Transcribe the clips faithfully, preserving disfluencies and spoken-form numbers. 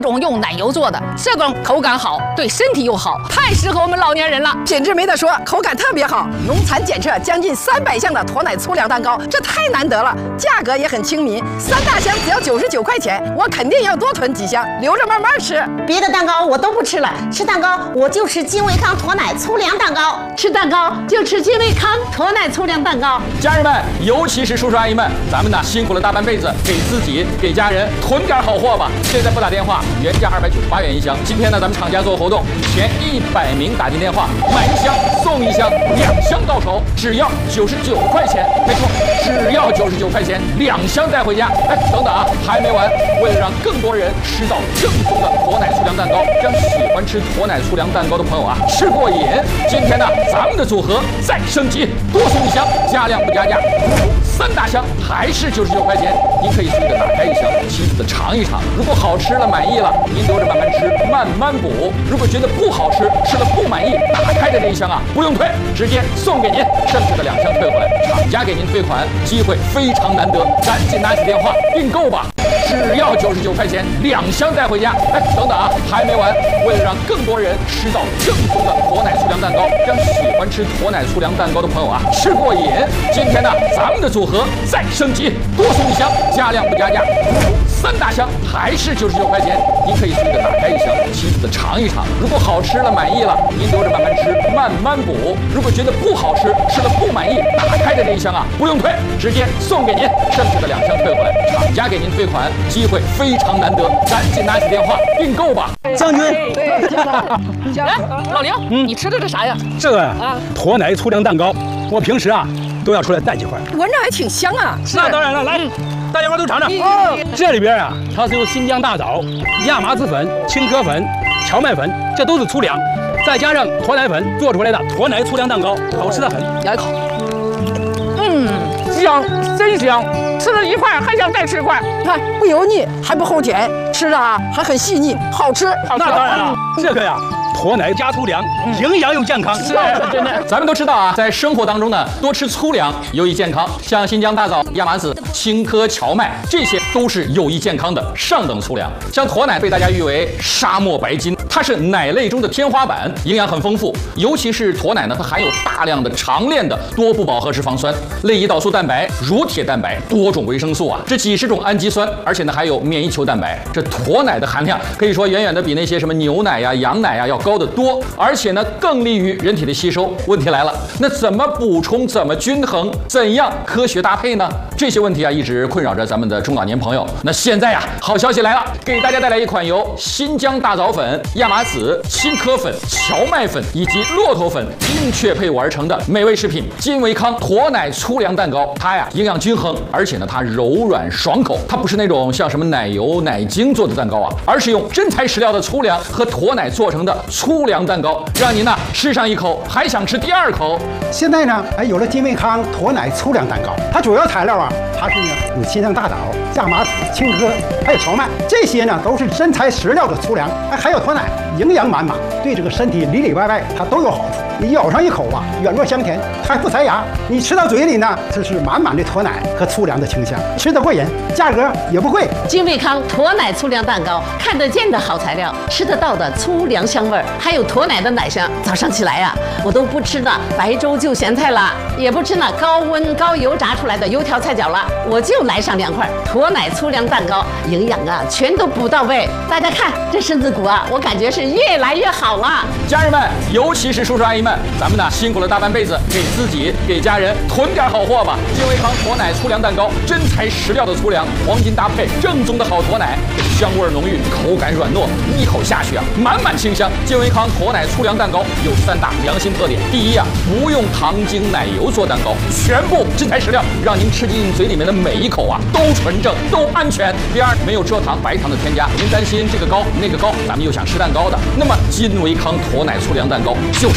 种用奶油做的，这种口感好，对身体又好，太适合我们老年人了。 品质没得说，口感特别好。农残检测将近三百项的驼奶粗粮蛋糕，这太难得了，价格也很亲民，三大箱只要九十九块钱，我肯定要多囤几箱，留着慢慢吃。 别的蛋糕我都不吃了，吃蛋糕我就吃金维康驼奶粗粮蛋糕，吃蛋糕就吃金维康驼奶粗粮蛋糕。 家人们，尤其是叔叔阿姨们，咱们呢辛苦了大半辈子，给自己给家人囤点好货吧。现在拨打电话。 原价二百九十八元一箱，今天呢，咱们厂家做活动，前一百名打进电话买一箱送一箱，两箱到手，只要九十九块钱。没错，只要九十九块钱，两箱带回家。哎，等等啊，还没完！为了让更多人吃到正宗的驼奶粗粮蛋糕，让喜欢吃驼奶粗粮蛋糕的朋友啊吃过瘾，今天呢，咱们的组合再升级，多送一箱，加量不加价，三大箱还是九十九块钱。您可以随着打开一箱，亲自的尝一尝，如果好吃了满意了。 您留着慢慢吃，慢慢补。如果觉得不好吃，吃了不满意，打开的这一箱啊，不用退，直接送给您，剩下的两箱退回来，厂家给您退款，机会非常难得，赶紧拿起电话订购吧，只要九十九块钱，两箱带回家。哎，等等啊，还没完！为了让更多人吃到正宗的驼奶粗粮蛋糕，让喜欢吃驼奶粗粮蛋糕的朋友啊吃过瘾，今天呢，咱们的组合再升级，多送一箱，加量不加价，三大箱还是九十九块钱。 您可以随着打开一箱，亲自的尝一尝。如果好吃了满意了，您留着慢慢吃，慢慢补。如果觉得不好吃，吃了不满意，打开的这一箱啊，不用退，直接送给您，剩下的两箱退回来，厂家给您退款，机会非常难得，赶紧拿起电话订购吧。 将军， 哎，老刘，嗯，你吃的这啥呀？ 这个啊，驼奶粗粮蛋糕，我平时啊都要出来带几块， 闻着还挺香啊。 那当然了，来。 大家伙都尝尝哦！这里边啊，它是由新疆大枣、亚麻籽粉、青稞粉、荞麦粉，这都是粗粮，再加上驼奶粉做出来的驼奶粗粮蛋糕，好吃的很。 咬一口，嗯，香，真香！吃了一块还想再吃一块。 看，不油腻，还不齁甜，吃的啊还很细腻，好吃。 那当然了，这个呀。 驼奶加粗粮，营养又健康。 是，真的。咱们都知道啊，在生活当中呢，多吃粗粮有益健康。像新疆大枣、亚麻籽、青稞、荞麦，这些都是有益健康的上等粗粮。像驼奶被大家誉为沙漠白金，它是奶类中的天花板，营养很丰富。尤其是驼奶呢，它含有大量的长链的多不饱和脂肪酸、类胰岛素蛋白、乳铁蛋白、多种维生素啊，这几十种氨基酸，而且呢还有免疫球蛋白。这驼奶的含量可以说远远的比那些什么牛奶呀、羊奶呀要高。 高得多，而且呢更利于人体的吸收。问题来了，那怎么补充？怎么均衡？怎样科学搭配呢？这些问题啊一直困扰着咱们的中老年朋友。那现在呀，好消息来了，给大家带来一款由新疆大枣粉、亚麻籽、青稞粉、荞麦粉以及骆驼粉精确配伍而成的美味食品——金维康驼奶粗粮蛋糕。它呀营养均衡，而且呢它柔软爽口。它不是那种像什么奶油、奶精做的蛋糕啊，而是用真材实料的粗粮和驼奶做成的。 粗粮蛋糕，让您呢吃上一口还想吃第二口。 现在呢，哎，有了金维康驼奶粗粮蛋糕，它主要材料啊，它是呢有新疆大枣、亚麻籽、青稞，还有荞麦，这些呢都是真材实料的粗粮，哎，还有驼奶，营养满满，对这个身体里里外外它都有好处。你咬上一口啊，软糯香甜，还不塞牙。你吃到嘴里呢，这是满满的驼奶和粗粮的清香，吃得过瘾，价格也不贵。 金维康驼奶粗粮蛋糕，看得见的好材料，吃得到的粗粮香味儿。 还有驼奶的奶香，早上起来呀、啊，我都不吃那白粥就咸菜了，也不吃那高温高油炸出来的油条菜饺了，我就来上两块驼奶粗粮蛋糕，营养啊全都补到位。大家看这身子骨啊，我感觉是越来越好了。 家人们，尤其是叔叔阿姨们，咱们呢辛苦了大半辈子，给自己给家人囤点好货吧。金维康驼奶粗粮蛋糕，真材实料的粗粮，黄金搭配，正宗的好驼奶，香味浓郁，口感软糯，一口下去啊，满满清香。金维康驼奶粗粮蛋糕有三大良心特点：第一啊，不用糖精奶油做蛋糕，全部真材实料，让您吃进嘴里面的每一口啊都纯正，都安全。第二，没有蔗糖、白糖的添加，您担心这个高那个高，咱们又想吃蛋糕的，那么金维康驼奶粗粮蛋糕就是很好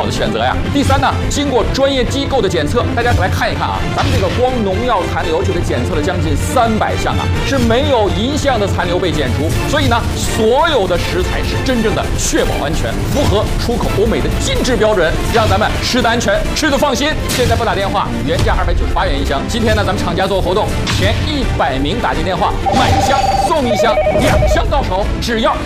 的选择呀。第三呢，经过专业机构的检测，大家来看一看啊，咱们这个光农药残留就得检测了将近三百项啊，是没有一项的残留被检出。所以呢，所有的食材是真正的确保安全，符合出口欧美的精致标准，让咱们吃的安全，吃的放心。现在拨打电话，原价二百九十八元一箱。今天呢，咱们厂家做活动，前一百名打进电话，买一箱送一箱，两箱到手，只要